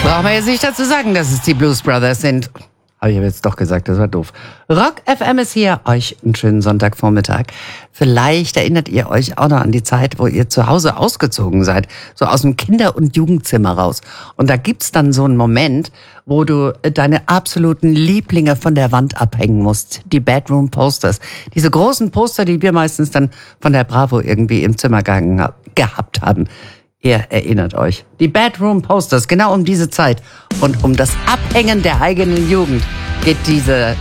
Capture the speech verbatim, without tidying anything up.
Brauchen wir jetzt nicht dazu sagen, dass es die Blues Brothers sind. Habe ich aber jetzt doch gesagt, das war doof. Rock F M ist hier. Euch einen schönen Sonntagvormittag. Vielleicht erinnert ihr euch auch noch an die Zeit, wo ihr zu Hause ausgezogen seid. So aus dem Kinder- und Jugendzimmer raus. Und da gibt's dann so einen Moment, wo du deine absoluten Lieblinge von der Wand abhängen musst. Die Bedroom Posters. Diese großen Poster, die wir meistens dann von der Bravo irgendwie im Zimmer gehabt haben. Ihr erinnert euch. Die Bedroom Posters, genau um diese Zeit und um das Abhängen der eigenen Jugend geht diese